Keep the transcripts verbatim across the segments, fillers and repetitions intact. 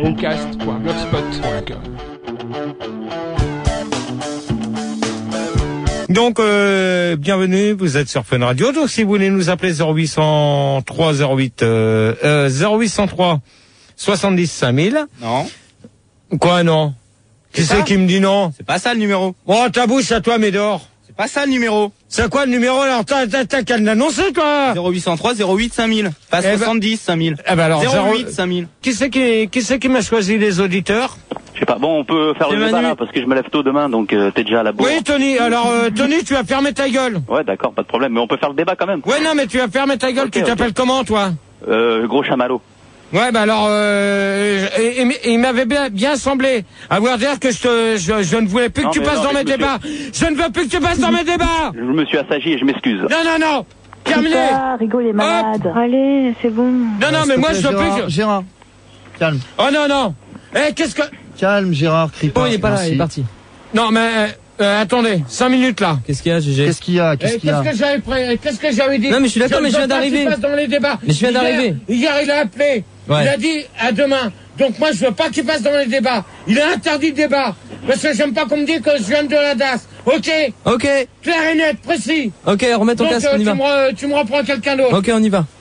Oncast point blogspot point com. Donc, euh, bienvenue, vous êtes sur Fun Radio. Donc, si vous voulez nous appeler zéro huit cent trois zéro huit euh, euh, zéro huit cent trois soixante-dix cinq mille. Non. Quoi, non? Qui c'est qui me dit non? C'est pas ça le numéro. Oh, ta bouche à toi, Médor. C'est pas ça le numéro. C'est quoi le numéro? Alors, t'as, t'as, t'as qu'à l'annoncer, toi. zéro huit cent trois zéro huit cinq mille. Pas Eh soixante-dix cinq mille. Eh ben alors, zéro huit cinq mille. Qui c'est qui, qui c'est qui m'a choisi les auditeurs? Je sais pas. Bon, on peut faire C'est le débat Manu. là, parce que je me lève tôt demain, donc euh, t'es déjà à la bourre. Oui, Tony. Alors, euh, Tony, tu vas fermer ta gueule. Ouais, d'accord, pas de problème. Mais on peut faire le débat quand même. Ouais, non, mais tu vas fermer ta gueule. Ok, Tu ok. t'appelles comment, toi? Euh, gros chamallow. Ouais, bah alors, euh, et- et- il m'avait bien, bien semblé avoir dire que je, te, je, je ne voulais plus que Non, tu mais passes non, dans mais mes je me débats. Je ne veux plus que tu passes dans mes débats. Je me suis assagi et je m'excuse. Non, non, non. Terminé. Ah, Rigo, il est malade. Allez, c'est bon. Non, non, mais moi, je veux plus Gérard, que... Gérard, calme, Oh, non, non. Eh, qu'est-ce que... calme, Gérard, crie pas. Oh, il est pas là, Merci. il est parti. Non, mais... Euh, attendez, cinq minutes, là. Qu'est-ce qu'il y a, G G? Qu'est-ce qu'il y a, Eh, qu'est-ce qu'il y a? Qu'est-ce que j'avais pré- qu'est-ce que j'avais dit? Non, mais je suis d'accord, mais je viens veux pas que tu d'arriver. passes dans les débats. Mais je viens Hier- d'arriver. Hier, il a appelé. Ouais. Il a dit à demain. Donc moi, je veux pas qu'il passe dans les débats. Il a interdit le débat. Parce que j'aime pas qu'on me dise que je viens de la D A S. Ok? Ok, Clair et net, précis. ok, remets ton Donc casque, euh, on y tu, va. me re- tu me reprends quelqu'un d'autre. Ok, on y va.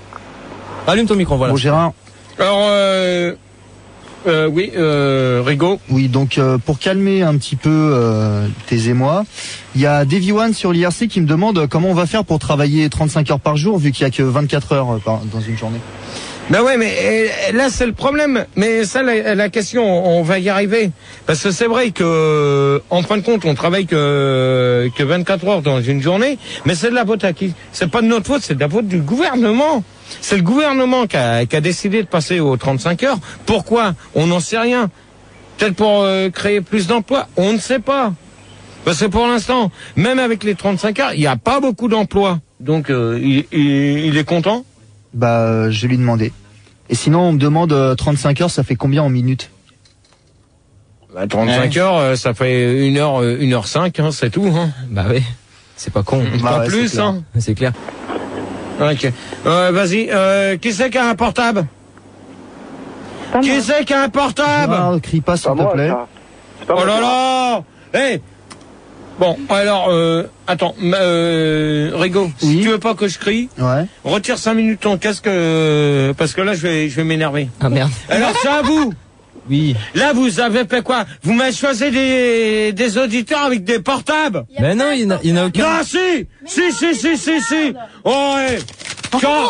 Allume ton micro, voilà. Bon, Gérard, Alors, euh, euh, oui, euh, Rigo. oui, donc euh, pour calmer un petit peu euh, tes émois, il y a Davy One sur l'I R C qui me demande euh, comment on va faire pour travailler trente-cinq heures par jour vu qu'il y a que vingt-quatre heures euh, par- dans une journée. Ben ouais, mais euh, là c'est le problème. Mais ça, la, la question, on va y arriver. Parce que c'est vrai que, euh, en fin de compte, on travaille que que vingt-quatre heures dans une journée. Mais c'est de la faute à qui? C'est pas de notre faute, c'est de la faute du gouvernement. C'est le gouvernement qui a, qui a décidé de passer aux trente-cinq heures. Pourquoi? On n'en sait rien. Peut-être pour euh, créer plus d'emplois. On ne sait pas. Parce que pour l'instant, même avec les trente-cinq heures, il n'y a pas beaucoup d'emplois. Donc, euh, il, il, il est content. Bah, euh, je vais lui demander. Et sinon, on me demande euh, trente-cinq heures, ça fait combien en minutes? Bah, trente-cinq heures, euh, ça fait une heure, euh, une heure cinq, hein, c'est tout, hein. Bah oui, c'est pas con. Bah Pas ouais, plus, c'est clair. hein. C'est clair. Ok. Euh, vas-y, euh, qui c'est qui a un portable? Pas Qui moi. c'est qui a un portable? Gérard, crie pas s'il Pas te moi, plaît. ça. C'est pas Oh moi, là ça. là! Hey! Bon, alors, euh, attends, m- euh, Rigo, si Oui. tu veux pas que je crie, Ouais. retire cinq minutes ton casque, euh, parce que là, je vais, je vais m'énerver. Ah merde. Alors, c'est à vous! Oui. Là, vous avez fait quoi? Vous m'avez choisi des, des auditeurs avec des portables? Mais non, il n'y en a, il y en a aucun. Non, si! Si, si, si, si, si! Oh, ouais! Tiens!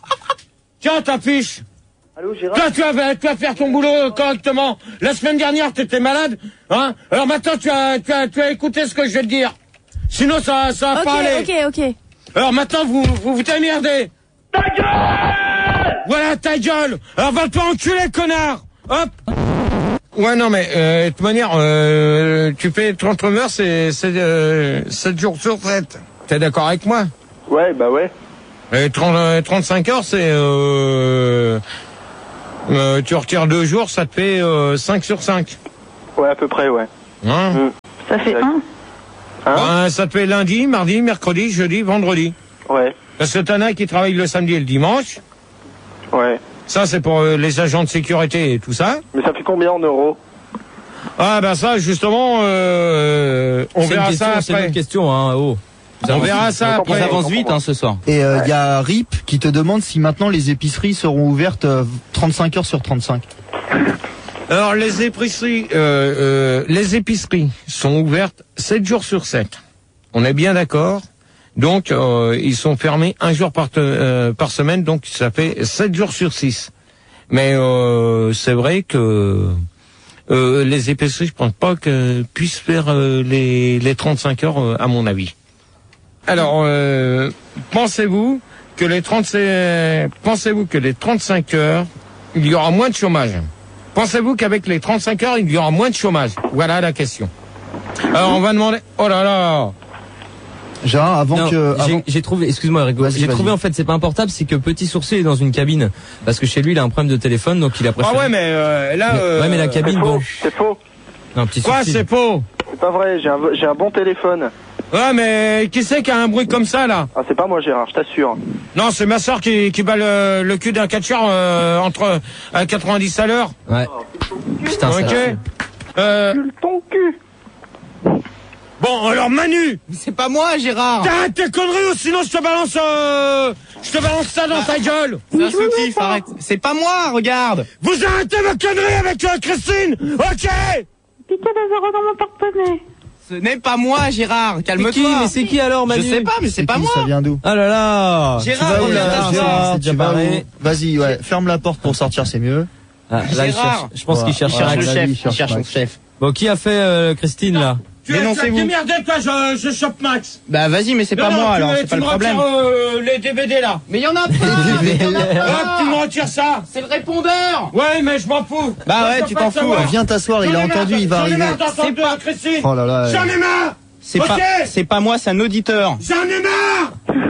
Tiens, ta fiche! Allô, Gérard? Toi, tu vas, tu vas faire ton boulot euh, correctement. La semaine dernière, t'étais malade, hein? Alors maintenant, tu as, tu as, tu as écouté ce que je vais te dire. Sinon, ça, ça va Ok, pas aller. ok, ok. Alors maintenant, vous, vous vous démerdez. Ta gueule! Voilà, ta gueule! Alors va-toi enculer, connard! Hop! Ouais, non, mais, euh, de toute manière, euh, tu fais trente heures, c'est, c'est, euh, sept jours sur sept. T'es d'accord avec moi? Ouais, bah ouais. Et trente, euh, trente-cinq heures, c'est... Euh, euh, tu retires deux jours, ça te fait euh, cinq sur cinq. Ouais, à peu près, ouais. Hein? Mm. Ça fait un. Hein? Ben, ça te fait lundi, mardi, mercredi, jeudi, vendredi. Ouais, Parce que t'en as qui travaillent le samedi et le dimanche. ouais. Ça, c'est pour euh, les agents de sécurité et tout ça. Mais ça fait combien en euros? Ah ben ça, justement, euh, on C'est une verra question, ça c'est une après. autre question, hein, oh. On verra ça Ils après. avancent vite, hein, ce soir. Et il euh, y a Rip qui te demande si maintenant les épiceries seront ouvertes euh, trente-cinq heures sur trente-cinq. Alors les épiceries, euh, euh, les épiceries sont ouvertes sept jours sur sept. On est bien d'accord. Donc euh, ils sont fermés un jour par, te- euh, par semaine, donc ça fait sept jours sur six. Mais euh, c'est vrai que euh, les épiceries, je pense pas que puissent faire euh, les, les trente-cinq heures, euh, à mon avis. Alors, euh, pensez-vous que les trente, pensez-vous que les trente-cinq heures, il y aura moins de chômage? Pensez-vous qu'avec les trente-cinq heures, il y aura moins de chômage? Voilà la question. Alors, on va demander... Oh là là! Gérard, avant Non, que... j'ai- avant- j'ai trouvé, excuse-moi Rigo, Vas-y, j'ai vas-y. trouvé en fait c'est pas un portable, c'est que Petit Sourcier est dans une cabine parce que chez lui il a un problème de téléphone donc il a préféré. Ah ouais, mais euh, là... Mais- euh, ouais mais la C'est cabine faux, bon. c'est faux. Non, Petit Quoi, Sourcier. c'est faux? C'est pas vrai, j'ai un, j'ai un bon téléphone. Ouais, mais qui c'est qui a un bruit comme ça, là? Ah, c'est pas moi, Gérard, je t'assure. Non, c'est ma soeur qui, qui bat le, le cul d'un catcheur euh, entre à quatre-vingt-dix à l'heure. Ouais. Putain, ça. Ok. Euh, Ton cul. bon, alors Manu, C'est pas moi, Gérard. t'arrêtes tes conneries ou sinon je te balance, euh, je te balance ça dans ta gueule. C'est un soutif, arrête. C'est pas moi, regarde. Vous arrêtez vos conneries avec euh, Christine, ok? Piqué des euros dans mon porte-monnaie. Ce n'est pas moi, Gérard. Mais Calme-toi. qui? Mais c'est qui alors, Manu? Je sais pas, mais c'est pas qui, moi. Ça vient d'où? Ah là là. Gérard, Tu vas où, il là, a ta Gérard, c'est tu déjà vas où barré. Vas-y, ouais, ferme la porte pour sortir, c'est mieux. Ah, là, il Gérard. cherche, je pense qu'il cherche Ouais, un le ouais, chef. il Il cherche cherche son Max. chef. Bon, qui a fait euh, Christine là? Tu Mais non, tu c'est vas vous. te démerder, toi, je, je chope Max. Bah vas-y, mais c'est Non, pas non, moi, tu alors me- c'est tu pas le me problème. retires, euh, les D V D là. Mais y en a pas. Hop, tu me retires ça. C'est le répondeur. Ouais, mais je m'en fous. Bah Moi, ouais, je veux tu pas t'en le fous, savoir. ouais. Viens t'asseoir, il J'en a ai marre entendu, de- il va j'en ai arriver. marre d'entendre C'est pas- Christine. Oh là là. J'en ai marre. C'est Ok. pas, c'est pas moi, c'est un auditeur. J'en ai marre.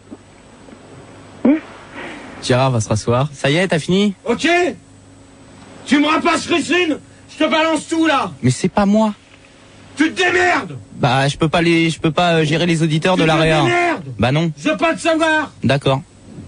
Gérard va se rasseoir. Ça y est, t'as fini? Ok. Tu me rapasses Christine. Je te balance tout là. Mais c'est pas moi. Tu te démerdes. Bah je peux pas les, je peux pas euh, gérer les auditeurs Tu de te l'A R E A. démerdes. Bah non. Je veux pas te savoir. D'accord.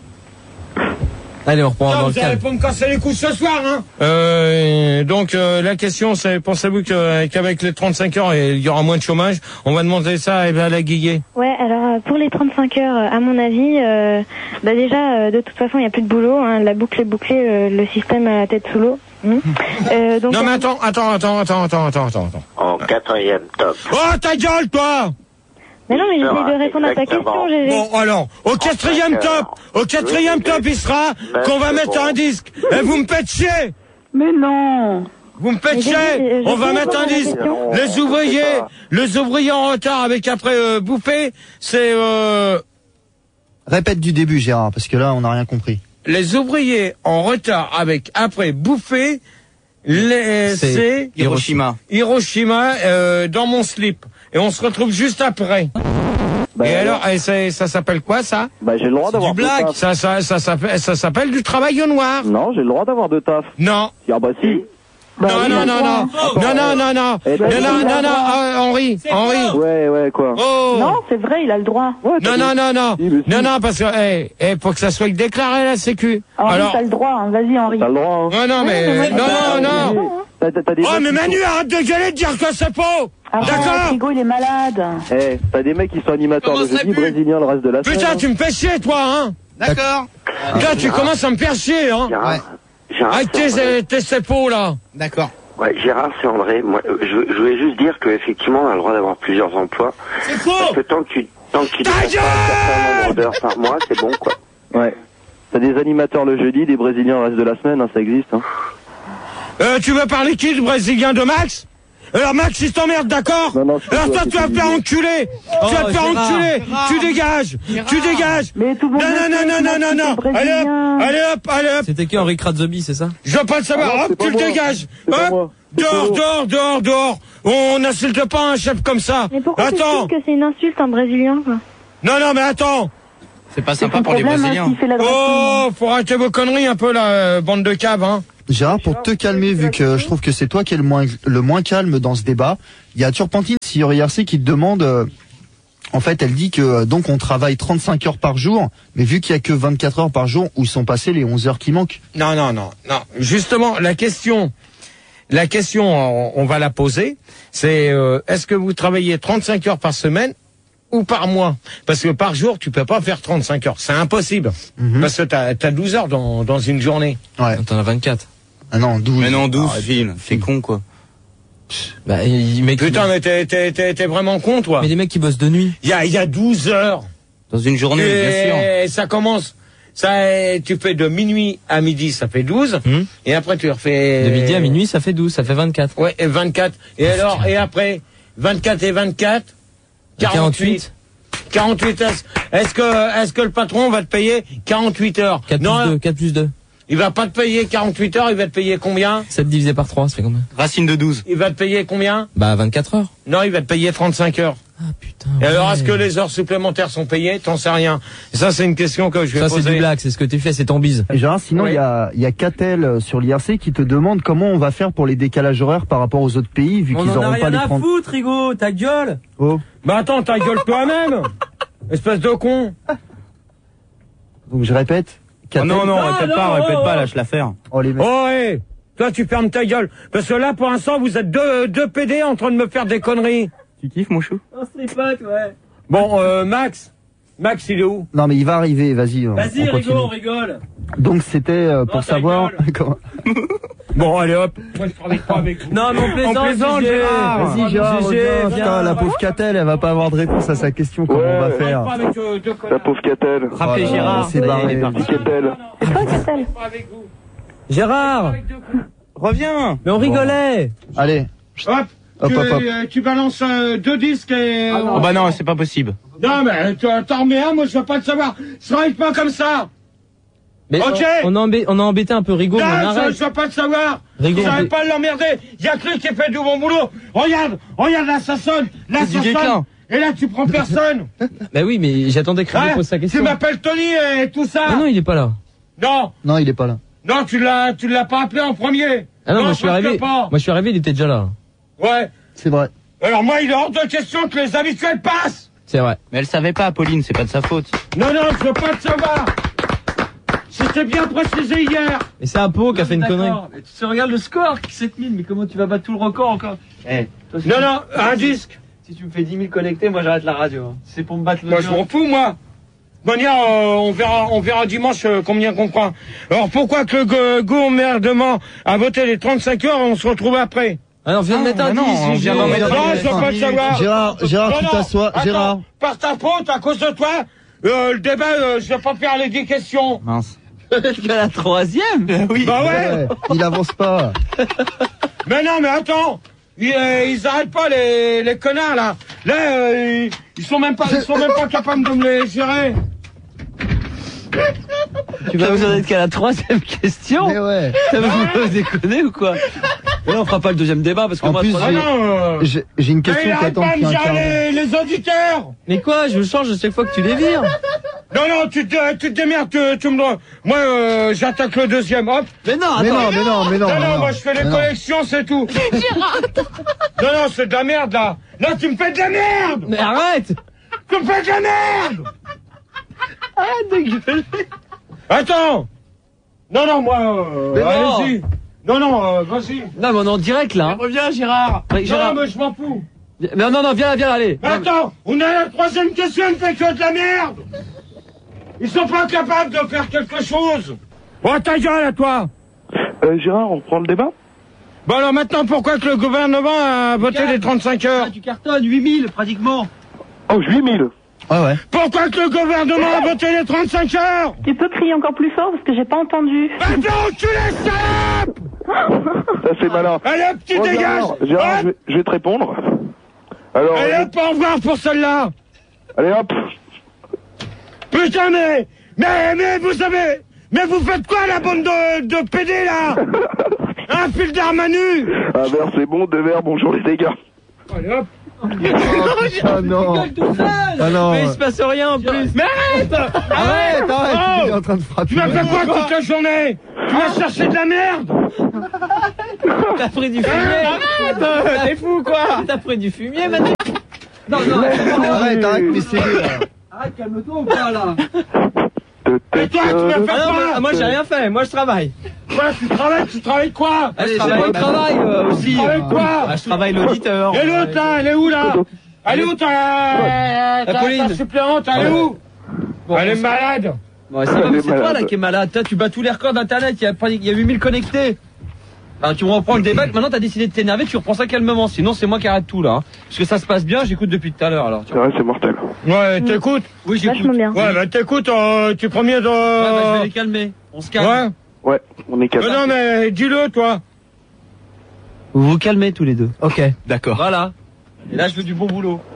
Allez, on reprend Non, dans le vous allez calme. pas me casser les coups ce soir, hein. Euh, donc euh, la question, c'est pensez-vous que- qu'avec les trente-cinq heures, il y aura moins de chômage? On va demander ça à la Guillet. Ouais, alors euh, pour les trente-cinq heures, euh, à mon avis, euh, bah déjà, euh, de toute façon, il n'y a plus de boulot. Hein, la boucle est bouclée, euh, le système a la tête sous l'eau. Hum. Euh, donc, Non mais euh, attends, attends, attends, attends, attends, attends, attends, attends. En quatrième top. Oh ta gueule, toi! Mais non, mais j'essaie Exactement. de répondre à ta question, Gégé. Bon alors, au quatrième cinq top, heures. au quatrième Oui, top, oui. il sera Ben, qu'on va c'est mettre bon. un disque. Et vous me faites chier. Mais non. Vous me faites Mais j'ai- chier. je On va sais mettre pas un la disque. question. Les ouvriers, c'est pas. les ouvriers en retard avec après euh, bouffé, c'est euh, Répète du début, Gérard, parce que là, on n'a rien compris. les ouvriers en retard avec après bouffé, les, C'est c'est Hiroshima. Hiroshima euh, dans mon slip. Et on se retrouve juste après. Bah, Et alors, et c'est- ça s'appelle quoi ça? Bah, j'ai le droit d'avoir du deux blague. taf. Ça, ça, ça s'appelle, ça s'appelle du travail au noir. Non, j'ai le droit d'avoir deux taf. Non. Ah bah si. Bah, non, oui, non, non, d'accord. non, non, non, non, non, Eh ben, non, non, il a non, le non, droit. euh, Henri, Henri. Ouais, ouais, quoi. Oh. Non, c'est vrai, il a le droit. Ouais, Non, t'as non, dit- non, non, Si, mais si. non, non, parce que, eh, eh, pour que ça soit déclaré la Sécu. Henri, Alors, t'as le droit. Hein. Vas-y, Henri. T'as le droit, hein. non, non, Ouais, mais mais, moi, non, j'ai non, pas- non. T'as, t'as, t'as des Oh, mecs mais qui Manu, arrête de gueuler, de dire que c'est faux. Arrête, D'accord. Frigo, il est malade. sont- Eh, t'as des mecs qui sont animateurs Comment le ça jeudi, pue brésiliens le reste de la semaine. Putain, hein. tu me fais chier, toi, hein. D'accord. Là, tu commences à me faire chier, hein. Gérard, Ouais. Gérard, Avec c'est André. tes, tes sépaux, là. D'accord. Ouais, Gérard, c'est André. Moi, euh, je, je voulais juste dire qu'effectivement, on a le droit d'avoir plusieurs emplois. C'est Parce faux. que tant que tu, tant que tu Ta dépasses pas un certain nombre d'heures par mois, c'est bon, quoi. Ouais. T'as des animateurs le jeudi, des brésiliens le reste de la semaine, hein, ça existe, hein. Euh, tu veux parler qui, le Brésilien de Max? Alors Max, il t'emmerde, d'accord? Non, non, c'est Alors toi, toi, c'est tu vas te faire Olivier. enculer. Tu vas te faire Gérard, enculer. Gérard. Tu dégages. Tu dégages. Mais tout le Non, monde non, le non, sait, non, que non, non, Maxime non. est Allez hop, brésilien. allez hop, allez hop. C'était qui Henri Kratzobi, c'est ça? Je veux pas le savoir. Ah non, Hop, c'est tu pas le moi. dégages. C'est pas Hop. moi. C'est Dehors, Polo. dehors, dehors, dehors. On n'insulte pas un chef comme ça. Mais pourquoi tu Attends. dis que c'est une insulte, un brésilien, quoi? Non, non, mais attends. C'est pas C'est sympa ton pour les problème, hein, Brésiliens. s'il fait la droite. Oh, faut arrêter vos conneries un peu, là, euh, bande de caves, hein. Gérard, pour te calmer, vu que je trouve que c'est toi qui es le moins, le moins calme dans ce débat, il y a Turpentine sur I R C qui te demande, euh, en fait, elle dit que euh, donc on travaille trente-cinq heures par jour, mais vu qu'il y a que vingt-quatre heures par jour, où sont passées les onze heures qui manquent? Non, non, non, non. Justement, la question, la question, on, on va la poser, c'est euh, est-ce que vous travaillez trente-cinq heures par semaine ou par mois? Parce que par jour, tu peux pas faire trente-cinq heures. C'est impossible. Mhm. Parce que t'as as douze heures dans, dans une journée. Ouais. T'en as vingt-quatre. Ah non, douze. Mais non, douze, Arrête. Phil. C'est con, quoi. Bah, il, mec, Putain, mais t'es, t'es, t'es, t'es vraiment con, toi. mais des mecs qui bossent de nuit. Il y a, il y a douze heures. Dans une journée, bien sûr. Et ça commence, ça, tu fais de minuit à midi, ça fait douze. Hum. Et après, tu refais... De midi à minuit, ça fait douze, ça fait vingt-quatre. Ouais, et vingt-quatre. Et alors, et après, vingt-quatre et vingt-quatre, quarante-huit. quarante-huit. Est-ce est-ce que, est-ce que le patron va te payer quarante-huit heures? quatre Non, plus deux, quatre plus deux. Il va pas te payer quarante-huit heures, il va te payer combien? sept divisé par trois, ça fait combien? Racine de douze. Il va te payer combien? Bah, vingt-quatre heures. Non, il va te payer trente-cinq heures. Ah, putain. Et ouais. alors, est-ce que les heures supplémentaires sont payées? T'en sais rien. Et ça, c'est une question que je vais Ça, poser. c'est du blague, c'est ce que tu fais, c'est ton bise. Et Gérard, sinon, il Oui. y a, il y a Catel euh, sur l'I R C qui te demande comment on va faire pour les décalages horaires par rapport aux autres pays, vu qu'ils n'auront pas les trente. foutre, Rigo, ta gueule. Oh. Bah attends, ta gueule toi-même. Espèce de con. Donc je répète. Oh non, non, Ah, répète non, pas, oh, répète oh. pas, lâche l'affaire. Oh les mecs. Oh, hé. Toi, tu fermes ta gueule. Parce que là, pour l'instant, vous êtes deux, deux P D en train de me faire des conneries. Tu kiffes, mon chou? On se tripote, ouais. Bon, euh, Max. Max, il est où? Non mais il va arriver, vas-y. on- Vas-y, on Rigo, continue. on rigole. Donc c'était euh, pour Non, ta savoir. gueule. Comment- Bon, allez hop. Moi, je travaille pas avec vous. Non, mais on plaisante, On plaisante, G G. Gérard. Vas-y Gérard, G G, reviens, viens. putain, la pauvre Catel, elle va pas avoir de réponse à sa question. Comment on va Ouais. faire? Pas avec euh, deux La connards. pauvre Catel. Rappelez Oh là là, Gérard. c'est barré. Il est parti. Catel. C'est quoi, Catel? Pas avec vous. Gérard, Avec deux connards. Reviens. mais on rigolait. Allez. Hop. Hop, tu, hop, hop. euh, tu balances euh, deux disques et... Oh bah non, c'est pas possible. Non, mais tu- t'en remets un, moi, je veux pas le savoir. Ça arrive pas comme ça. Mais Ok. on, on, a embê- on a embêté un peu Rigo, mais on Non, ça, arrête. je veux pas le savoir. Rigo, on J'arrive fait- pas à l'emmerder. Il y a que lui qui fait du bon boulot. Regarde, regarde, là, ça sonne. Là, C'est du ça sonne. déclin. Et là, tu prends personne. Bah oui, mais j'attendais que Rigo Hein, pose sa tu question. m'appelles Tony et tout ça. Ah non, il est pas là. Non, Non, il est pas là. non, tu l'as, tu l'as pas appelé en premier. Ah non, moi je suis presque arrivé. pas. Moi je suis arrivé, il était déjà là. Ouais. C'est vrai. Alors moi, il est hors de question que les habituels passent. C'est vrai. Mais elle savait pas, Pauline, c'est pas de sa faute. Non, non, je veux pas te savoir. C'était bien précisé hier. Et c'est Apo qui a fait une connerie. Mais tu regardes le score, sept mille, mais comment tu vas battre tout le record encore? Eh, toi, si Non, tu- non, un disque. Si tu me fais dix mille connectés, moi j'arrête la radio. hein. C'est pour me battre le Moi, je m'en fous, moi. De manière, euh, on verra, on verra dimanche euh, combien qu'on prend. Alors pourquoi que le go- gouvernement a voté les trente-cinq heures et on se retrouve après? Ah non, on vient de Ah, mettre un non, dix. on G G. vient d'en mettre Non, je veux pas le savoir. Gérard, Gérard, Non, tu non, t'assois. attends, Gérard. par ta faute, à cause de toi, euh, le débat, euh, je vais pas faire les dix questions. Mince. Peut-être qu'à la troisième. Oui. Bah ouais. Ouais, il avance pas. Mais non, mais attends. Ils, euh, ils arrêtent pas les, les connards là. Là, euh, ils, ils sont même pas, ils sont même pas capables de me les gérer. Tu vas vous en être qu'à la troisième question. Mais ouais. Ça va vous déconner ou quoi? Et là, on fera pas le deuxième débat parce que En moi, plus, Ah troisième- non. Euh, J'ai j'ai une mais question il qui arrête attend pas de depuis me un quart d'heure. gérer les, les auditeurs. Mais quoi, je le change à chaque fois que tu les vires. Non, non, tu te, tu te démerdes, tu, tu me dois. Moi, euh, j'attaque le deuxième, hop. Mais non, Mais attends. non, mais non, mais non. Non, mais non, non. moi je fais les Mais non. collections, c'est tout. Non, non, c'est de la merde là. Là, tu me fais de la merde. Mais arrête. Tu me fais de la merde. Arrête de gueuler. Attends. Non, non, moi, euh, Mais non. allez-y. Non, non, euh, vas-y. Non, mais on est en direct là. hein. Reviens, Gérard. Ouais, Non, Gérard. mais je m'en fous. Mais non, non, viens là, viens là, allez. Mais attends, on a la troisième question, elle fait que de la merde. Ils sont pas capables de faire quelque chose. Oh, ta gueule à toi. Euh, Gérard, on reprend le débat? Bon alors maintenant, pourquoi que le gouvernement a voté les trente-cinq heures? Ah, tu cartonnes, huit mille pratiquement. Oh, huit mille. Ouais, ouais. Pourquoi que le gouvernement a voté les trente-cinq heures? Tu peux crier encore plus fort parce que j'ai pas entendu. Attends, tu les salopes. Ça, c'est malin. Allez hop, tu Oh, dégages. Gérard, Gérard, je Hop. vais, je vais te répondre. Alors, Allez euh, hop, au revoir pour celle-là. allez hop. Putain, mais, mais, mais vous savez, mais vous faites quoi la bande de, de P D là? Un fil d'armes à nu. Un verre, c'est bon. Deux verres, bonjour les dégâts. Allez hop. Ah non. Ah non. Mais il se passe rien en plus. Mais arrête. Arrête, arrête. Oh. Il est en train de frapper. Tu m'as fait quoi toute la journée? Tu m'as cherché de la merde. T'as pris du fumier. Arrête. T'es fou quoi? T'as pris du fumier maintenant. Non, non, Arrête, arrête, mais c'est là. arrête, calme-toi ou pas là? Et toi, tu m'as fait Ah non, quoi? moi, moi j'ai rien fait, moi je travaille. Quoi, tu travailles, tu travailles quoi? Allez, c'est travaille pas le le travail euh, aussi. Tu travailles quoi? Ah, je travaille l'auditeur. Et l'autre là, elle est où là? Elle est où ta, ta, ta Pauline. suppléante? Elle est où? Elle est malade. Bon, ça va, Elle mais est c'est toi malade. là qui est malade. Toi, tu bats tous les records d'internet, il y a, pas- il y a huit mille connectés. Alors, tu reprends le débat, maintenant t'as décidé de t'énerver, tu reprends ça calmement. Sinon, c'est moi qui arrête tout là. hein. Parce que ça se passe bien, j'écoute depuis tout à l'heure alors. Tu C'est vois. vrai, c'est mortel. Ouais, t'écoutes? Oui, j'écoute. Vachement bien. Ouais, bah t'écoutes, euh, tu es premier de... Ouais, bah, je vais les calmer. On se calme. Ouais. Ouais, on est quatre. Mais non, mais dis-le, toi. Vous vous calmez tous les deux. Ok. D'accord. Voilà. Et là, je veux du bon boulot.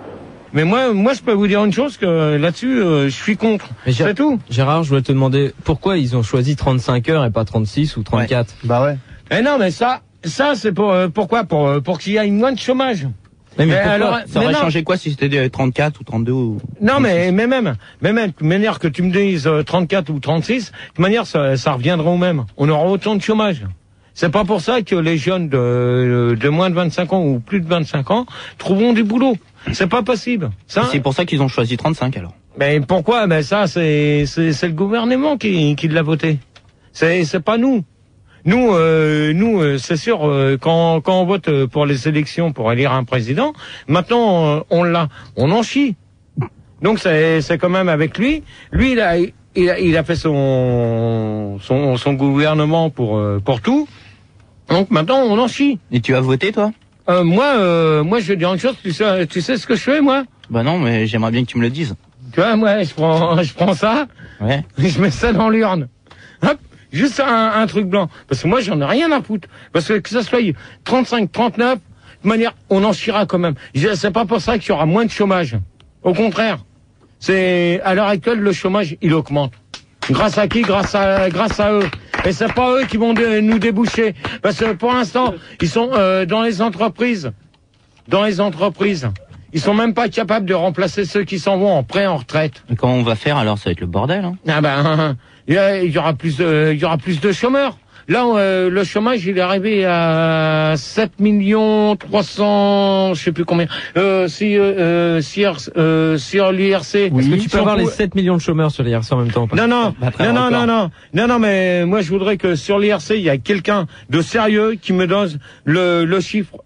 Mais moi, moi, je peux vous dire une chose que là-dessus, euh, je suis contre. Mais Gé- C'est tout. Gérard, je voulais te demander pourquoi ils ont choisi trente-cinq heures et pas trente-six ou trente-quatre. Bah ouais. Eh non, mais ça, ça, c'est pour euh, pourquoi pour euh, pour qu'il y ait moins de chômage. Mais, mais Mais pourquoi alors, Ça mais aurait non. changé quoi si c'était des trente-quatre ou trente-deux ou... Non, mais, mais même, mais même, de manière que tu me dises euh, trente-quatre ou trente-six, de manière, ça, ça reviendra au même. On aura autant de chômage. C'est pas pour ça que les jeunes de, de moins de vingt-cinq ans ou plus de vingt-cinq ans trouveront du boulot. C'est pas possible. Ça, C'est pour ça qu'ils ont choisi trente-cinq alors. mais pourquoi? Ben ça, c'est, c'est, c'est le gouvernement qui, qui l'a voté. C'est, c'est pas nous. Nous, euh, nous, euh, c'est sûr, euh, quand, quand on vote euh, pour les élections pour élire un président, maintenant, euh, on l'a, on en chie. Donc c'est, c'est quand même avec lui. Lui, il a, il a, il a fait son, son, son gouvernement pour, euh, pour tout. Donc maintenant, on en chie. Et tu as voté toi? Euh, moi, euh, moi, je vais dire une chose. Tu sais, tu sais ce que je fais, moi? Bah non, mais j'aimerais bien que tu me le dises. Tu vois, moi, je prends, je prends ça, Ouais. je mets ça dans l'urne. Hop. Juste un, un truc blanc. Parce que moi, j'en ai rien à foutre. Parce que que ça soit trente-cinq, trente-neuf, de manière, on en chiera quand même. Je- C'est pas pour ça qu'il y aura moins de chômage. Au contraire. C'est, à l'heure actuelle, le chômage, il augmente. Grâce à qui? Grâce à, grâce à eux. Et c'est pas eux qui vont dé- nous déboucher. Parce que pour l'instant, ils sont, euh, dans les entreprises. Dans les entreprises. Ils sont même pas capables de remplacer ceux qui s'en vont en prêt en retraite. Et comment on va faire alors? Ça va être le bordel, hein. Ah ben, il y, a- il y aura plus de, il y aura plus de chômeurs. Là, euh, le chômage, il est arrivé à sept millions trois cents, je sais plus combien. Euh, si, euh, si, euh, sur l'I R C. Est-ce que tu si peux on avoir les pouvait- sept millions de chômeurs sur l'I R C en même temps? Non, non, Après, non, non, encore. non, non, non, non, mais moi, je voudrais que sur l'I R C, il y a quelqu'un de sérieux qui me donne le, le chiffre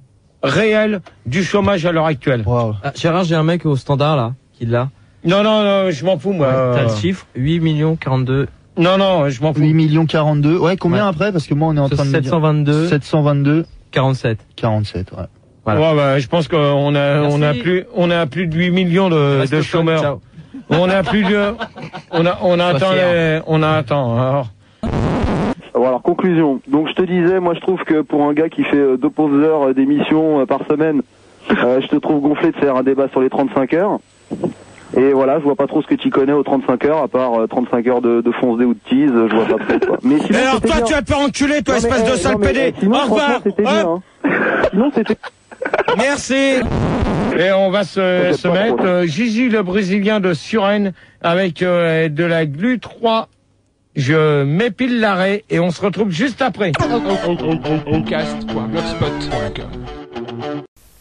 réel du chômage à l'heure actuelle. Wow. Ah, Gérard, j'ai un mec au standard là, qui l'a. Non, non, non, je m'en fous, moi. T'as le chiffre? huit millions quarante-deux. Non, non, je m'en fous. huit millions quarante-deux. Ouais, combien Ouais. après? Parce que moi, on est en train de me sept dire. cent vingt-deux. sept cent vingt-deux, quarante-sept. quarante-sept, ouais. Voilà. Ouais, bah, je pense qu'on a, on a Merci. plus, on a plus de huit millions de, Reste de au fun, chômeurs. ciao. On a plus de, on a, on a Sois atteint fier. les, on a atteint, alors. Bon, alors, conclusion. Donc, je te disais, moi, je trouve que pour un gars qui fait euh, deux pauses heures euh, d'émission euh, par semaine, euh, je te trouve gonflé de faire un débat sur les trente-cinq heures. Et voilà, je vois pas trop ce que tu connais aux trente-cinq heures, à part euh, trente-cinq heures de, de fonce dé ou de tease, euh, je vois pas trop, quoi. Mais Et sinon, alors, c'était toi, bien. tu vas te faire enculer, toi, Non, mais, espèce eh, de sale non, mais, pédé. eh, sinon, Au franchement, revoir. c'était bien, Hop. hein. Sinon, c'était... Merci. Et on va se, Peut-être se pas mettre, trop. euh, Gigi, le Brésilien de Suresnes, avec euh, de la glu trois. Je m'épile l'arrêt et on se retrouve juste après. Cast point blogspot point com.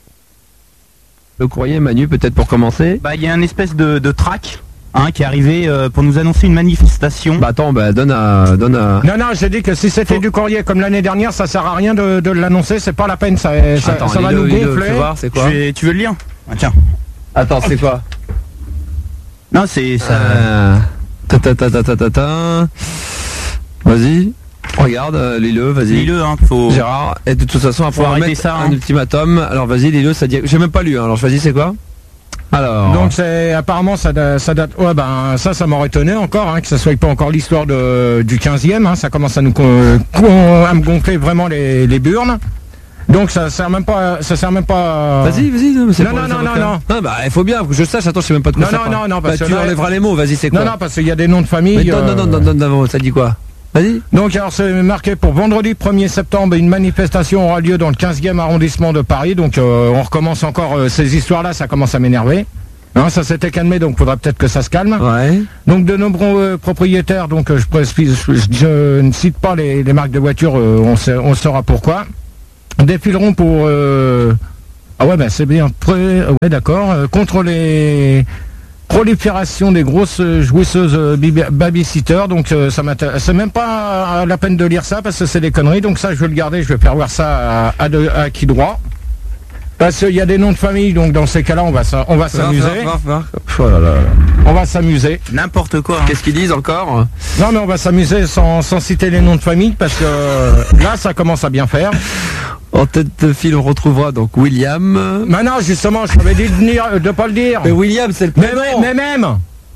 Le courrier, Manu, peut-être pour commencer. Bah, il y a une espèce de, de track, hein, qui est arrivé euh, pour nous annoncer une manifestation. Bah attends, bah donne à... Donne à... Non, non, j'ai dit que si c'était du courrier comme l'année dernière, ça sert à rien de, de l'annoncer, c'est pas la peine, ça, ça, Attends, ça va lis-le, nous lis-le, gonfler. fais voir, c'est Tu, quoi veux- tu veux le lire? Ah, tiens. Attends, c'est quoi Non, c'est ça. Euh, ta ta ta ta ta ta ta. Vas-y, regarde, euh, lis-le, vas-y. Lis-le, hein, faut. Gérard, et de toute façon, après Faut on va arrêter mettre ça, un hein. ultimatum. Alors vas-y, lis-le, ça dit... J'ai même pas lu, hein. Alors choisis, c'est quoi? Alors... Donc c'est apparemment ça, da- ça date. Ouais ben ça ça m'aurait étonné encore hein, que ça soit pas encore l'histoire de du quinzième. Hein, ça commence à nous con- con- à me gonfler vraiment les, les burnes. Donc ça sert même pas. Ça sert même pas. Vas-y, vas-y, non, mais c'est Non, pour non, les non, avocats. non, non. Ah bah il faut bien que je sache, attends, je sais même pas de quoi Non, ça non, parle. non, non, parce Bah, que tu là- enlèveras les mots, vas-y, c'est quoi? Non non parce qu'il y a des noms de famille. Mais donne, euh, donne, donne, donne, donne, ça dit quoi? Vas-y. Donc alors c'est marqué pour vendredi premier septembre, une manifestation aura lieu dans le quinzième arrondissement de Paris. Donc euh, on recommence encore euh, ces histoires-là, ça commence à m'énerver. Hein, ça s'était calmé, donc faudra peut-être que ça se calme. Ouais. Donc de nombreux euh, propriétaires, donc euh, je, précise, je, je- je ne cite pas les, les marques de voitures, euh, on, sait- on saura pourquoi, défileront pour... euh, ah ouais, ben c'est bien, pré- ouais d'accord, euh, contre les proliférations des grosses euh, jouisseuses euh, bibi- babysitters, donc euh, ça m'intéresse, c'est même pas à la peine de lire ça parce que c'est des conneries, donc ça je vais le garder, je vais faire voir ça à, à, de- à qui droit. Parce qu'il y a des noms de famille, donc dans ces cas-là, on va, s'a- on va s'amuser. Va, va, va. Oh là là. On va s'amuser. N'importe quoi. hein. Qu'est-ce qu'ils disent encore? Non, mais on va s'amuser sans, sans citer les noms de famille, parce que euh, là, ça commence à bien faire. En tête de file, on retrouvera donc William. Mais non, justement, je t'avais dit de, venir, de pas le dire. Mais William, c'est le Mais, prénom. mais, mais même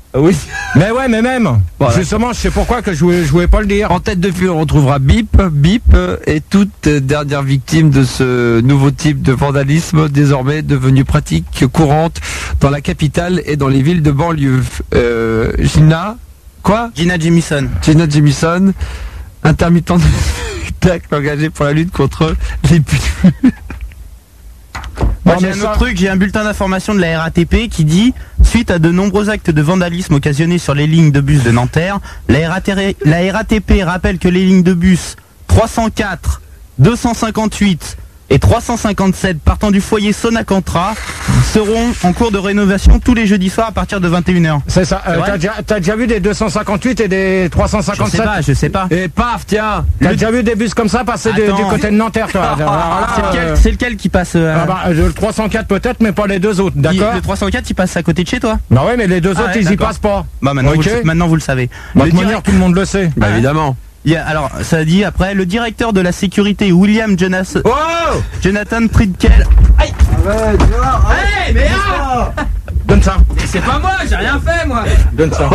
Oui. Mais ouais, mais même. Voilà. Justement, je sais pourquoi que je voulais, je voulais pas le dire. En tête de file, on retrouvera Bip, Bip euh, et toute euh, dernière victime de ce nouveau type de vandalisme désormais devenu pratique courante dans la capitale et dans les villes de banlieue. Euh, Gina, quoi Gina Jamison. Gina Jamison, intermittent de spectacle engagé pour la lutte contre les putes. Moi, Non, j'ai mais un ça- autre truc, j'ai un bulletin d'information de la R A T P qui dit suite à de nombreux actes de vandalisme occasionnés sur les lignes de bus de Nanterre, la R A T P, la R A T P rappelle que les lignes de bus trois cent quatre, deux cent cinquante-huit et trois cent cinquante-sept partant du foyer Sonacantra seront en cours de rénovation tous les jeudis soirs à partir de vingt et une heures. C'est ça. Euh, C'est vrai t'as déjà, t'as déjà vu des deux cent cinquante-huit et des trois cent Je sais cinquante-sept? pas, je sais pas. Et paf, tiens. T'as déjà vu des bus comme ça passer de- Attends. du côté de Nanterre, toi? Alors là, C'est lequel, euh, c'est lequel qui passe euh, ah bah, euh, le trois cent quatre peut-être, mais pas les deux autres, il- d'accord? Le trois cent quatre il passe à côté de chez toi. Bah ouais, mais les deux Ah autres, ouais, ils y d'accord. passent pas. Bah maintenant, Ok. vous, le, maintenant vous le savez. Bah, Le de manière, tout le monde le sait. Bah évidemment. Il y a- alors, ça dit après, le directeur de la sécurité, William Jonas, Oh Jonathan Pridkel. Aïe Hey, mais ah Donne ça. C'est pas moi, j'ai rien fait moi. Donne ça.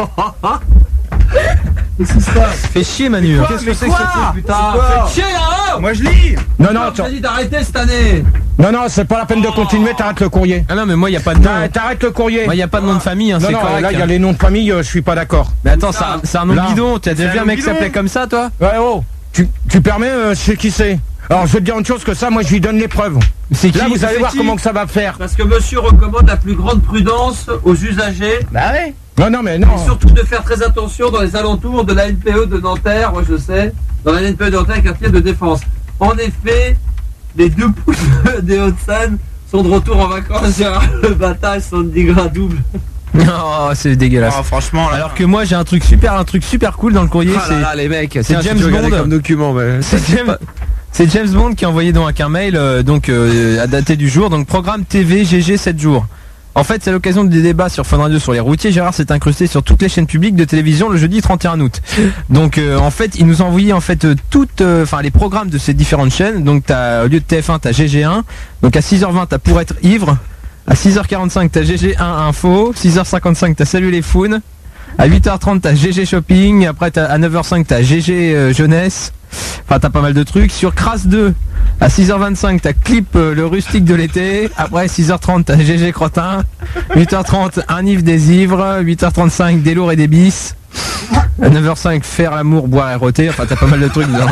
Fais chier Manu. Qu'est-ce que c'est que ce truc, putain? Fais chier là-haut. Moi je lis. Non, non, Je attends. t'ai dit d'arrêter cette année. Non, non, c'est pas la peine de continuer, t'arrêtes le courrier. Ah non, mais moi, il n'y a pas de nom. T'arrêtes t'arrêtes le courrier. Moi, il n'y a pas de nom de famille, hein, Non, c'est non, correct. là, il y a hein. les noms de famille, euh, je suis pas d'accord. Mais attends, c'est un- c'est un nom Là. bidon. Tu as déjà C'est vu un un mec nom qui s'appelait bidon. comme ça, toi? Ouais, oh, tu, tu permets, euh, je sais qui c'est. Alors, je vais te dire une chose que ça, moi, je lui donne les preuves. C'est qui? Là, vous allez c'est voir qui comment que ça va faire. Parce que monsieur recommande la plus grande prudence aux usagers Bah ouais. Non, non, mais non. et surtout de faire très attention dans les alentours de la N P E de Nanterre, moi je sais, dans la N P E de Nanterre, quartier de défense. En effet, les deux poules des Hauts-de-Seine sont de retour en vacances. Gérard Le Bataille, soixante-dix gras double. Oh, c'est dégueulasse. Ah, franchement, là. Alors que moi, j'ai un truc super, un truc super cool dans le courrier. Ah c'est là là, les mecs, c'est tiens, James si tu regardais Bond. comme document, mais C'est James, c'est James Bond qui a envoyé donc un mail euh, donc euh, à dater du jour, donc programme T V G G sept jours. En fait, c'est à l'occasion des débats sur Fun Radio sur les routiers. Gérard s'est incrusté sur toutes les chaînes publiques de télévision le jeudi trente et un août. Donc, euh, en fait, il nous a envoyé en fait euh, toutes, euh, enfin les programmes de ces différentes chaînes. Donc, t'as au lieu de T F un, t'as G G un. Donc, à six heures vingt, t'as Pour être ivre. À six heures quarante-cinq, t'as G G un Info. six heures cinquante-cinq, t'as Salut les Founes. À huit heures trente, t'as G G Shopping. Après, t'as, à neuf heures cinq, t'as G G euh, Jeunesse. Enfin, t'as pas mal de trucs. Sur Crasse deux, à six heures vingt-cinq, t'as Clip euh, le rustique de l'été. Après, six heures trente, t'as G G Crottin. huit heures trente, Un Yves des ivres. huit heures trente-cinq, Des lourds et des bis. À neuf heures cinq, Faire l'amour, boire et rôter. Enfin, t'as pas mal de trucs dedans.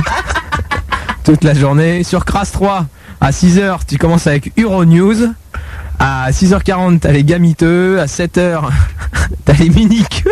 Toute la journée. Sur Crasse trois, à six heures, tu commences avec Euronews. À six heures quarante, t'as les gamiteux. À sept heures, t'as les mini-queues.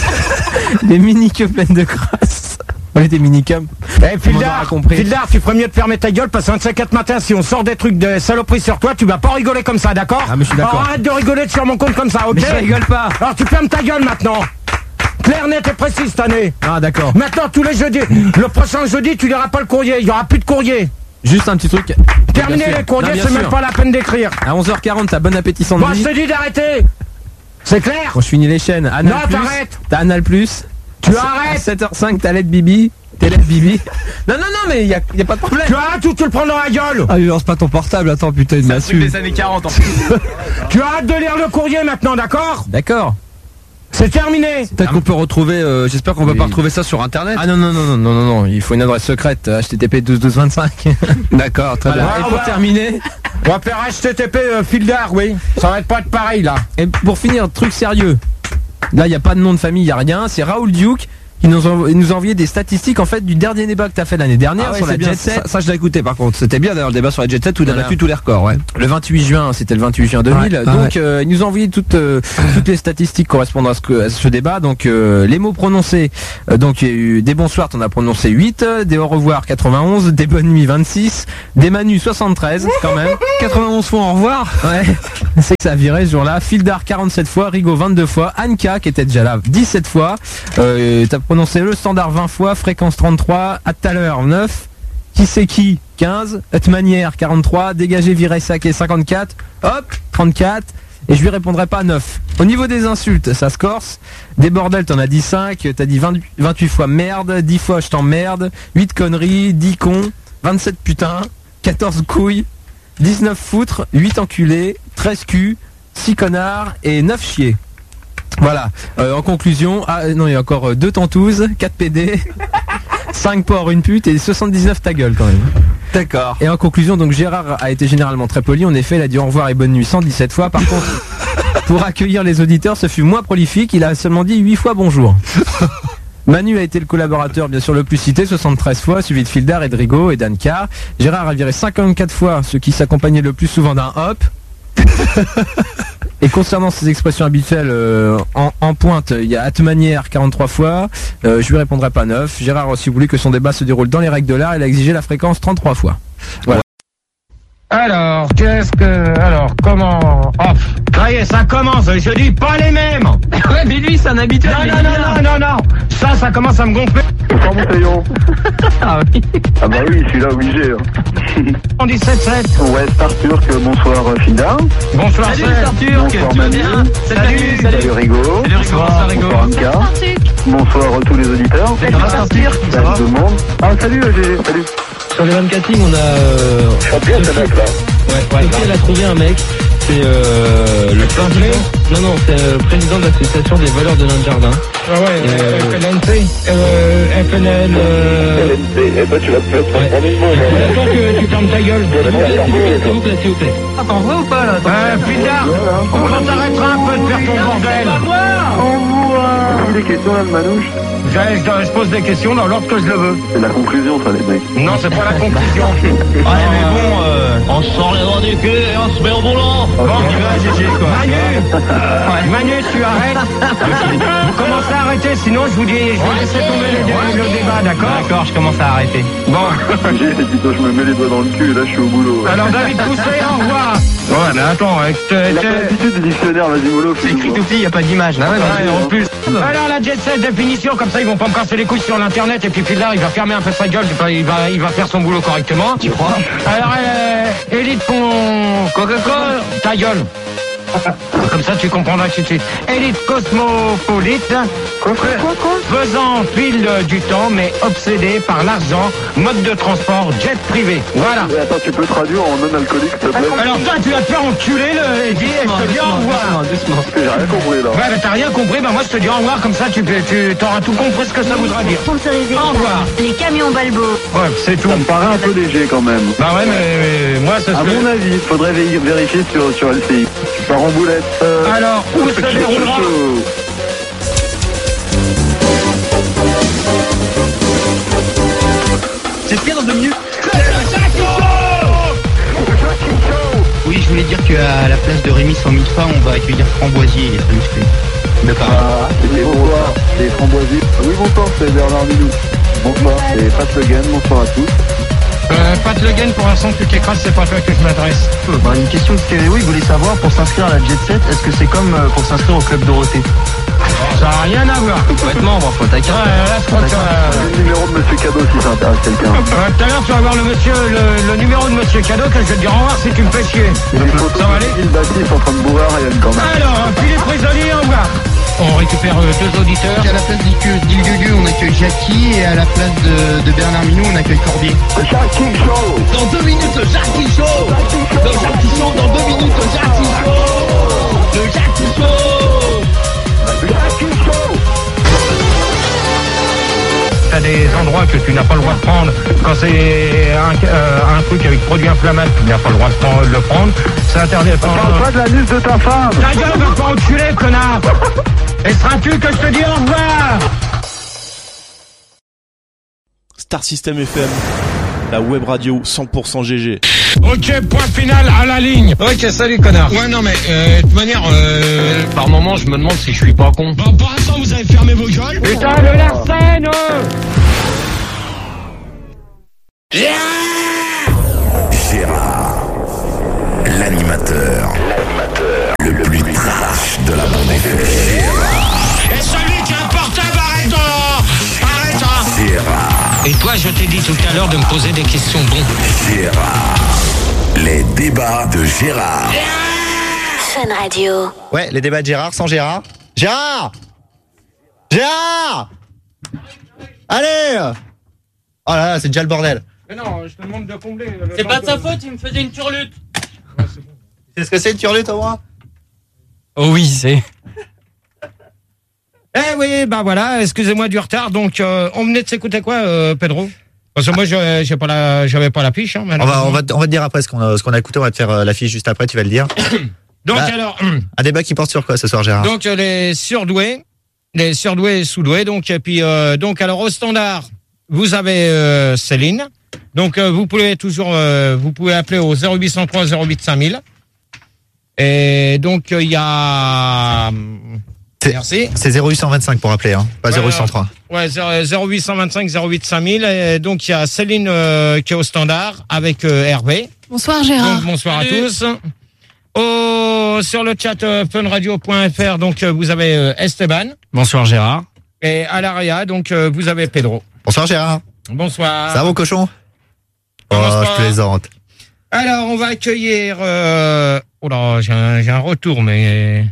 Les mini-queues pleines de crasse. Ouais, des mini-cums. Eh, Tout le monde aura Fildar, compris. Fildar, tu ferais mieux de fermer ta gueule parce qu'un de ces quatre matins, si on sort des trucs de saloperie sur toi, tu vas pas rigoler comme ça, d'accord? Ah, mais je suis d'accord. Alors, arrête de rigoler sur mon compte comme ça, ok? Mais je rigole pas. Alors, tu fermes ta gueule maintenant. Clair, net et précis cette année. Ah, d'accord. Maintenant, tous les jeudis, le prochain jeudi, tu liras pas le courrier, il y aura plus de courrier. Juste un petit truc. Terminez Bien sûr. les courriers, Non, bien c'est même sûr. pas la peine d'écrire. À onze heures quarante, t'as Bon Appétit Moi, Sandy. je te dis d'arrêter. C'est clair? Bon, je finis les chaînes. Anal Non, Plus, t'arrêtes. T'as Anal Plus. Tu À arrêtes. sept heures cinq, t'as Let Bibi. T'es Let Bibi. Non, non, non, mais y a, y a pas de problème. Tu arrêtes ou tu le prends dans la gueule? Ah, lui lance pas ton portable, attends, putain, il C'est un truc m'assume. des années quarante en plus. Tu arrêtes de lire le courrier maintenant, d'accord? D'accord. C'est terminé. Peut-être qu'on peut retrouver, euh, j'espère qu'on peut Oui. pas retrouver ça sur internet. Ah non, non, non, non, non, non, non. Il faut une adresse secrète. H T T P douze douze vingt-cinq. D'accord, très Voilà. bien. Et Ah, pour ouais. terminer, On va faire H T T P euh, Fildar, oui. Ça va être pas être pareil là. et pour finir, truc sérieux. Là, y a pas de nom de famille, y a rien. C'est Raoul Duke qui nous, envo- il nous a envoyé des statistiques en fait du dernier débat que t'as fait l'année dernière Ah ouais, sur la c'est bien, Jet Set. ça, ça, je l'ai écouté par contre. C'était bien d'ailleurs le débat sur la Jet Set où il a Voilà. battu tous les records, ouais. Le vingt-huit juin, c'était le vingt-huit juin deux mille. Ouais, ah donc euh, il nous a envoyé toutes euh, toutes les statistiques correspondant à ce, que, à ce débat. Donc euh, les mots prononcés. Euh, donc il y a eu des bonsoirs, t'en as prononcé huit, des au revoir quatre-vingt-onze, des bonnes nuits vingt-six, des Manu soixante-treize quand même. quatre-vingt-onze fois au revoir. Ouais, c'est que ça a viré ce jour-là. Fildar quarante-sept fois, Rigaud vingt-deux fois, Anka qui était déjà là dix-sept fois. Euh, t'as prononcé le standard vingt fois, fréquence trente-trois, à tout à l'heure neuf, qui c'est qui quinze, Hut Manière quarante-trois, dégagé viré saké cinquante-quatre, hop, trente-quatre, et je lui répondrai pas neuf. Au niveau des insultes, ça se corse. Des bordels, t'en as dit cinq, t'as dit vingt, vingt-huit fois merde, dix fois je t'emmerde, huit conneries, dix cons, vingt-sept putains, quatorze couilles, dix-neuf foutres, huit enculés, treize culs, six connards et neuf chiés. Voilà. Euh, en conclusion, ah non, il y a encore euh, deux tentouses, quatre P D, cinq porcs, une pute et soixante-dix-neuf ta gueule quand même. D'accord. Et en conclusion, donc Gérard a été généralement très poli. En effet, il a dit au revoir et bonne nuit cent dix-sept fois. Par contre, pour accueillir les auditeurs, ce fut moins prolifique. Il a seulement dit huit fois bonjour. Manu a été le collaborateur bien sûr le plus cité, soixante-treize fois, suivi de Fildar, Edrigo et Dan Carr. Gérard a viré cinquante-quatre fois, ce qui s'accompagnait le plus souvent d'un hop. Et concernant ses expressions habituelles euh, en, en pointe, il y a hâte manière quarante-trois fois, euh, je lui répondrai pas neuf. Gérard a aussi voulu que son débat se déroule dans les règles de l'art, il a exigé la fréquence trente-trois fois. Voilà. Alors, qu'est-ce que... Alors, comment... Oh, ça y est, ça commence, je dis pas les mêmes. Ouais, mais lui, c'est un habitué. Non, non, non, non, non, non. Ça, ça commence à me gonfler. Bonsoir Montaiglon. Ah oui. Ah bah oui, celui-là obligé. Hein. dix-sept sept. Ouais, Star Turk, bonsoir euh, Finda. Bonsoir, Salut Seb. Star Turk, Bonsoir, tu vas Manu. bien? Salut, Salut. Salut Rigo. Salut Rigo, bonsoir Rigo. Bonsoir Anka. Bonsoir à tous les auditeurs. Salut Star Turk. Salut tout le monde. Ah salut euh, G G, salut. Sur les vingt-quatre on a... Euh, Champion ce mec là. ouais, ouais, elle a trouvé un mec, c'est euh, le président... Non, non, c'est le président de l'association des voleurs de notre jardin. Ah ouais, Euh, F L N C, euh, F L N... Euh... L N C, et toi tu vas te faire prendre une mot. Attends que tu fermes ta gueule. S'il vous plaît, s'il vous plaît, s'il vous plaît. Ah, t'en vois ou pas là? Euh, Fildar, on t'arrêtera un peu de faire ton bordel. Des questions là de Manouche. Je, je, je pose des questions dans l'ordre que je le veux. C'est la conclusion ça les mecs. Non, c'est pas la conclusion. Allez, mais bon, euh, on sort les doigts du cul et on se met au boulot. Bon, tu vas, G G, quoi. Manu, Manu, tu arrêtes. Vous commencez à arrêter, sinon je vous dis, je vais laisser tomber le, dé- le débat, d'accord? D'accord, je commence à arrêter. Bon, J'ai c'est plutôt je me mets les doigts dans le cul et là je suis au boulot. alors David Pousset, au revoir. Ouais, mais attends, avec Il a pas te- l'habitude du dictionnaire, vas-y mollo. C'est écrit tout petit, y a pas d'image. Ah ouais, Ouais, en plus. Alors la jet set définition, comme ça ils vont pas me casser les couilles sur l'internet et puis Fildar il va fermer un peu sa gueule, il va, il va faire son boulot correctement. Tu crois? Alors euh, Élite con... Coca-Cola, ta gueule. Comme ça tu comprendras tout de suite. Élite cosmopolite, faisant fil du temps mais obsédé par l'argent, mode de transport, jet privé. Voilà. Et attends, tu peux traduire en non-alcoolique s'il te plaît? Alors toi tu vas te faire enculer le Eddie et je te dis au revoir. Parce que j'ai rien compris là. Ouais, bah t'as rien compris, bah moi je te dis au revoir, comme ça tu, tu t'auras tout compris ce que ça voudra dire. Sponsorisé Au revoir. les camions Balbo. Ouais, c'est tout. Ça me paraît un peu léger quand même. Bah ouais, mais, mais moi ça À se mon avis, il faudrait vé- vérifier sur, sur L C I. Tu pars en boulette. Euh, Alors, où se déroulera C'est pire dans deux minutes. Oui, je voulais dire qu'à la place de Rémi cent mille fois, on va accueillir Framboisier et sa musclée. De Paris. Ah, c'est bonsoir, c'est Framboisier. Oui, bonsoir, c'est Bernard Milou. Bonsoir, c'est Pat Le Guen, bonsoir à tous. Euh, Pat Le Guen, pour l'instant, tu t'écrases, c'est pas toi que je m'adresse. Bah, une question que oui, vous voulez savoir, pour s'inscrire à la Jet Set, est-ce que c'est comme euh, pour s'inscrire au Club Dorothée? Ça n'a rien à voir. Complètement, bon, faut ta carte. Ouais, là, je crois que ça... Le numéro de Monsieur Cadeau si ça intéresse quelqu'un. Euh, Tout à l'heure, tu vas voir le monsieur, le, le numéro de monsieur Cadeau, que je vais te dire au revoir si tu me fais chier. Il y a une photo Ça va aller? de Gilles Baptiste en train de bourrer à Ryan quand même. Alors, Philippe Prisonnier, au revoir. On récupère euh, deux auditeurs. À la place d'Il Gugu, on accueille Jackie et à la place de, de Bernard Minou, on accueille Corbier. Jackie Show. Dans deux minutes, le Jackie Show. Le Jackie Show, dans deux minutes, le Jackie Show. Le Jackie Show. Jackie Show. T'as des endroits que tu n'as pas le droit de prendre. Quand c'est un, euh, un truc avec produit inflammable, tu n'as pas le droit de prendre- de le prendre. C'est interdit de prendre. Parle pas de l'anus de ta femme. Ta gueule, va pas enculer, connard. Et seras-tu que je te dis au revoir? Star System F M, la web radio cent pour cent G G. Ok, point final à la ligne. Ok, salut connard. Ouais, non mais euh, de toute manière, euh, par moment, je me demande si je suis pas con. Bon, pour l'instant, vous avez fermé vos gueules. Putain, le Larsen. Gérard, l'animateur, l'animateur, le plus trash de la bande F M. Gérard. Et celui qui a un portable, arrête là. Arrête hein. Gérard. Et toi, je t'ai dit tout à l'heure de me poser des questions bonnes. Gérard. Les débats de Gérard. Fun Radio. Ouais, les débats de Gérard sans Gérard. Gérard Gérard Allez Oh là là, c'est déjà le bordel. Mais non, je te demande de combler. C'est pas de sa faute, il me faisait une turlute. C'est ce que c'est une turlute au moins? Oh oui, c'est. Eh oui, bah voilà, excusez-moi du retard. Donc, euh, on venait de s'écouter quoi, euh, Pedro? Parce que moi, je j'ai pas la, j'avais pas la fiche. Hein, On va, on va, on va te dire après ce qu'on a, ce qu'on a écouté. On va te faire euh, la fiche juste après. Tu vas le dire. Donc Bah, alors, un débat qui porte sur quoi ce soir, Gérard? donc euh, les surdoués, les surdoués et sous-doués. Donc et puis euh, donc alors au standard, vous avez euh, Céline. Donc euh, vous pouvez toujours, euh, vous pouvez appeler au zéro huit zéro trois zéro huit cinq mille. Et donc il euh, y a. Merci. C'est zéro huit cent vingt-cinq pour appeler, hein, pas Ouais, zéro huit cent trois. Ouais, zéro huit cent vingt-cinq zéro huit cinq mille. Et donc il y a Céline euh, qui est au standard avec euh, Hervé. Bonsoir Gérard. Donc, bonsoir à tous. Au, sur le chat euh, funradio point f r, donc euh, vous avez euh, Esteban. Bonsoir Gérard. Et à l'Aria, donc euh, vous avez Pedro. Bonsoir Gérard. Bonsoir. Ça va mon cochon? Oh, Bonsoir. je plaisante. Alors, on va accueillir... Euh... Oh là, j'ai un, j'ai un retour, mais...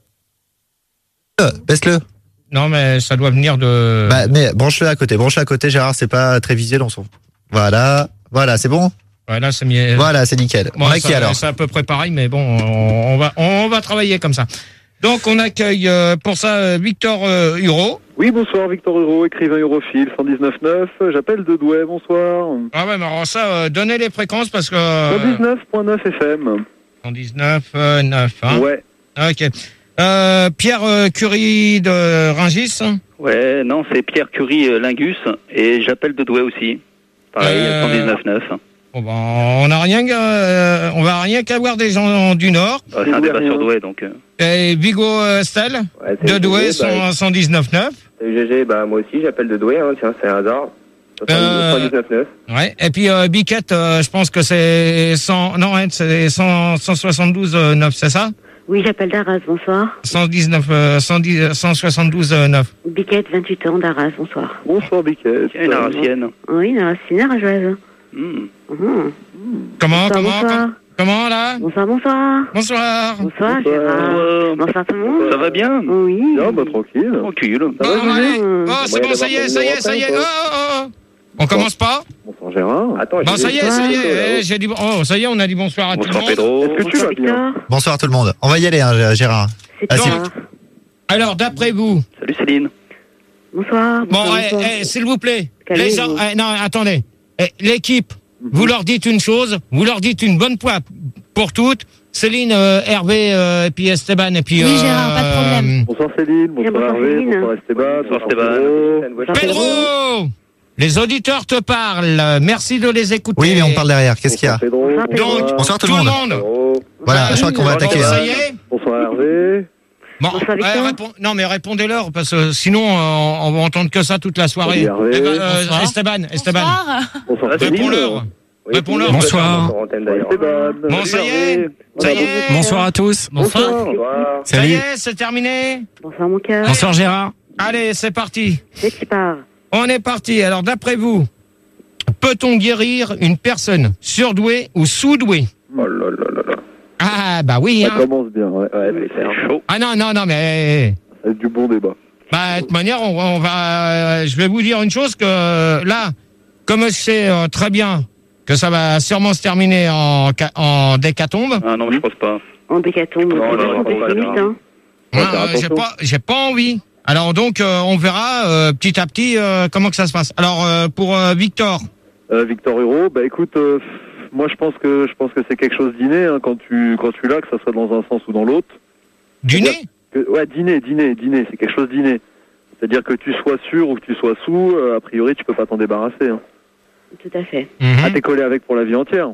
Euh, Baisse-le. Non, mais ça doit venir de... Bah, mais branche-le à côté. Branche-le à côté, Gérard, c'est pas très visuel, on s'en fout. Voilà. Voilà, c'est bon? Voilà, c'est mieux. Voilà, c'est nickel. Bon, on a ça, qui alors? C'est à peu près pareil, mais bon, on, on va, on va travailler comme ça. Donc, on accueille euh, pour ça euh, Victor euh, Huro. Oui, bonsoir, Victor Huro, écrivain Europhile, cent dix-neuf neuf. J'appelle de Douai, bonsoir. Ah ouais, mais alors ça, euh, donnez les fréquences parce que... cent dix-neuf point neuf F M. cent dix-neuf neuf, hein? Ouais. Ok. Euh, Pierre euh, Curie de Rungis. Ouais, non, c'est Pierre Curie euh, Lingus, et j'appelle de Douai aussi. Pareil, Euh, cent dix-neuf neuf. Bon, ben, on n'a rien, qu'à- euh, on va rien qu'avoir des gens du Nord. Ah, c'est un débat sur Douai, donc... euh. Et Vigo euh, Stel c'est de Douai, G G, bah, cent dix-neuf neuf. Salut G G, bah moi aussi j'appelle de Douai, hein, tiens, c'est un hasard. Euh, cent dix-neuf neuf. Ouais. Et puis euh, Biquette, euh, je pense que c'est cent, non, ouais, c'est cent, cent soixante-douze neuf, c'est ça? Oui, j'appelle d'Arras, bonsoir. cent dix-neuf, euh, cent dix, cent soixante-douze neuf. Biquette, vingt-huit ans, d'Arras, bonsoir. Bonsoir, Biquette. Une Arasienne. Oui, une Arassienne arageoise. Hmm. Mhm. Comment, Bonsoir, comment, bonsoir. comment là? Bonsoir, bonsoir. Bonsoir. Bonsoir, Gérard. Bonsoir tout le monde. Ça va bien? Oui. Non, bah tranquille. Tranquille. Ça va, Gégé? Oh, c'est bon, ça y est, ça y est, ça y est. Oh, oh, oh. On commence pas? Bonsoir, Gérard. Attends, Bon, ça y est, ça y est. eh, J'ai dit, bon- oh, ça y est, on a dit bonsoir à tout le Bonsoir monde. Pedro. Est-ce que tu vas bien? Bonsoir tout le monde. On va y aller, hein, Gérard. C'est Ah, si. Pierre. Alors, d'après vous, Salut Céline. Bonsoir. bon, bonsoir, eh, bonsoir. eh, s'il vous plaît, Calmez-vous. les gens, eh, non, attendez, Eh, l'équipe, vous leur dites une chose, vous leur dites une bonne fois pour toutes. Céline, euh, Hervé, euh, et puis Esteban, et puis. Oui, Gérard, pas de problème. Bonsoir Céline, bonsoir bonsoir, Hervé, Céline. bonsoir Esteban, Bonsoir Pedro. Pedro, les auditeurs te parlent. Merci de les écouter. Oui, mais on parle derrière. Qu'est-ce qu'il y a? Pedro. Bonsoir, Pedro. Donc, Bonsoir tout le monde. Pedro. Voilà, je crois qu'on va Bon, attaquer. ça hein. y est. Bonsoir Hervé. Bon, Bonsoir, Victor. ouais, réponds- non mais répondez-leur parce que sinon euh, on va entendre que ça toute la soirée. Salut, Hervé. Eh ben, euh, Bonsoir. Esteban, Esteban, Bonsoir. Bonsoir réponds-leur. Oui, Réponds-leur. Bonsoir. sur antenne, d'ailleurs. Esteban. Bon, ça y est, ça y est. Bonsoir à tous. Bonsoir. Bonsoir. Ça y Salut. est, c'est terminé. Bonsoir, mon cœur. Bonsoir Gérard. Allez, c'est parti. C'est qui part. On est parti. Alors d'après vous, peut-on guérir une personne surdouée ou sous-douée? Oh là là là là. Ah bah oui. Ça Hein. commence bien, ouais. Ouais, c'est clair. Chaud. Ah non non non mais. C'est du bon débat. Bah, de toute manière, on, on va. euh, je vais vous dire une chose que euh, là, comme je sais euh, très bien que ça va sûrement se terminer en, ca- en décatombe. Ah non, je pense pas. En décatombe. Non, c'est non, non, vachement pas pessimiste, ça. hein. hein, faire euh, j'ai attention. pas, j'ai pas envie. Alors donc, euh, on verra euh, petit à petit euh, comment que ça se passe. Alors euh, pour euh, Victor. Euh, Victor Huro, bah écoute, euh, moi je pense que je pense que c'est quelque chose d'inné hein, quand tu quand tu l'as, que ça soit dans un sens ou dans l'autre. Du C'est-à-dire nez que- Ouais, dîner, dîner, dîner, c'est quelque chose d'inné. C'est-à-dire que tu sois sûr ou que tu sois sous, euh, a priori tu peux pas t'en débarrasser. Hein. Tout à fait. Mhm. Ah, t'es collé avec pour la vie entière.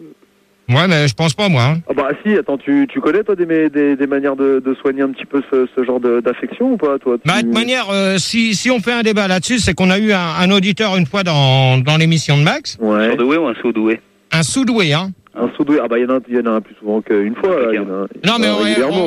Ouais, mais je pense pas moi. Hein. Ah bah si, attends, tu, tu connais toi des, mé- des, des manières de, de soigner un petit peu ce, ce genre de- d'affection ou pas toi tu- Bah, de toute manière, euh, si, si on fait un débat là-dessus, c'est qu'on a eu un, un auditeur une fois dans, dans l'émission de Max. Ouais. Surdoué ou un sous-doué? Un sous-doué, hein. Un sous-doué, ah bah il y en a, il y en a un plus souvent qu'une fois. Là, il y en a, il y en Non, a mais on- régulièrement.